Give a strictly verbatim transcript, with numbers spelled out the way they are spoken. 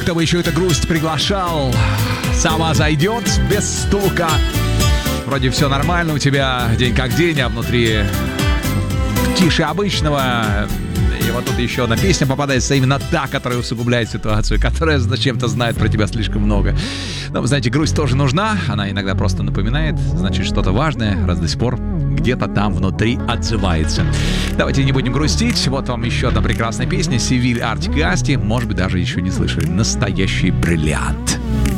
кто бы еще эту грусть приглашал. Сама зайдет без стука. Вроде все нормально у тебя, день как день, а внутри тише обычного. И вот тут еще одна песня попадается, именно та, которая усугубляет ситуацию, которая зачем-то знает про тебя слишком много. Но, вы знаете, грусть тоже нужна, она иногда просто напоминает, значит, что-то важное, раз до сих пор где-то там внутри отзывается. Давайте не будем грустить, вот вам еще одна прекрасная песня, Севиль, Артик и Асти, может быть, даже еще не слышали, настоящий бриллиант.